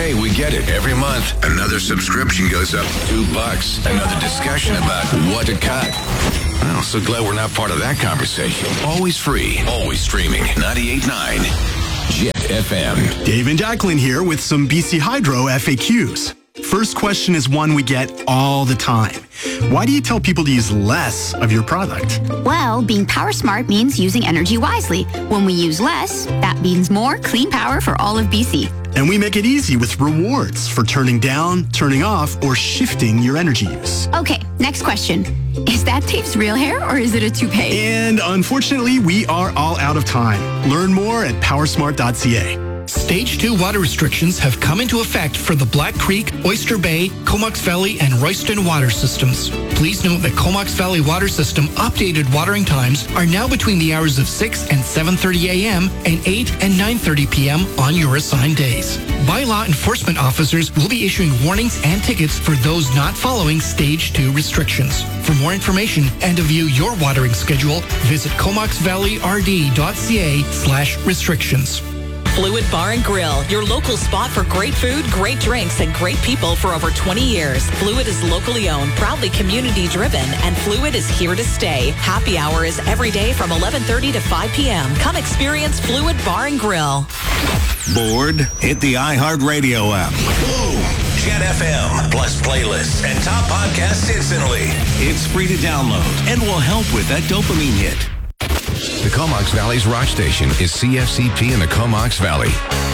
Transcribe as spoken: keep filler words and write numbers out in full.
Hey, we get it. Every month, another subscription goes up two bucks. Another discussion about what to cut. Well, so glad we're not part of that conversation. Always free, always streaming. ninety-eight point nine Jet F M. Dave and Jacqueline here with some B C Hydro F A Qs. First question is one we get all the time. Why do you tell people to use less of your product? Well, being power smart means using energy wisely. When we use less, that means more clean power for all of B C. And we make it easy with rewards for turning down, turning off, or shifting your energy use. Okay, next question. Is that Dave's real hair or is it a toupee? And unfortunately, we are all out of time. Learn more at powersmart dot c a. Stage two water restrictions have come into effect for the Black Creek, Oyster Bay, Comox Valley, and Royston water systems. Please note that Comox Valley Water System updated watering times are now between the hours of six and seven thirty a.m. and eight and nine thirty p.m. on your assigned days. Bylaw enforcement officers will be issuing warnings and tickets for those not following Stage two restrictions. For more information and to view your watering schedule, visit comox valley r d dot c a slash restrictions. Fluid Bar and Grill, your local spot for great food, great drinks, and great people for over twenty years. Fluid is locally owned, proudly community driven, and Fluid is here to stay. Happy hour is every day from eleven thirty to five p.m. Come experience Fluid Bar and Grill. Bored? Hit the iHeartRadio app. Boom! Jet F M, plus playlists and top podcasts instantly. It's free to download and will help with that dopamine hit. The Comox Valley's rock station is C F C P in the Comox Valley.